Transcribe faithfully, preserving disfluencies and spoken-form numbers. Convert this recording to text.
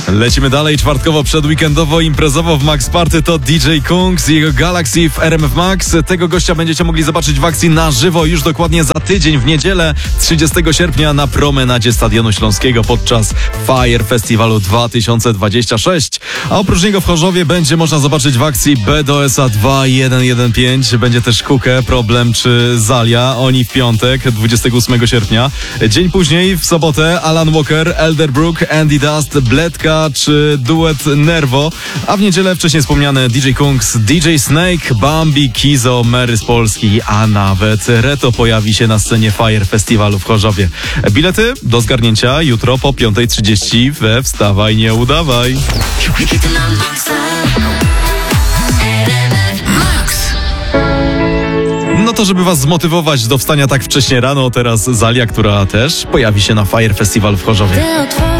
Lecimy dalej, czwartkowo, przedweekendowo, imprezowo w Max Party to D J Kungs i jego Galaxy w R M F Max. Tego gościa będziecie mogli zobaczyć w akcji na żywo już dokładnie za tydzień, w niedzielę trzydziestego sierpnia na promenadzie Stadionu Śląskiego podczas Fire Festiwalu dwa tysiące dwudziestego szóstego. A oprócz niego w Chorzowie będzie można zobaczyć w akcji B D O S A dwa jeden jeden pięć. Będzie też Kukę, Problem czy Zalia. Oni w piątek, dwudziestego ósmego sierpnia. Dzień później, w sobotę, Alan Walker, Elderbrook, Andy Dust, Bledka czy duet Nervo. A w niedzielę wcześniej wspomniane D J Kungs, D J Snake, Bambi, Kizo, Mary z Polski, a nawet Reto pojawi się na scenie Fire Festiwalu w Chorzowie. Bilety do zgarnięcia jutro po piąta trzydzieści we Wstawaj, nie udawaj. No to żeby was zmotywować do wstania tak wcześnie rano, teraz Zalia, która też pojawi się na Fire Festival w Chorzowie.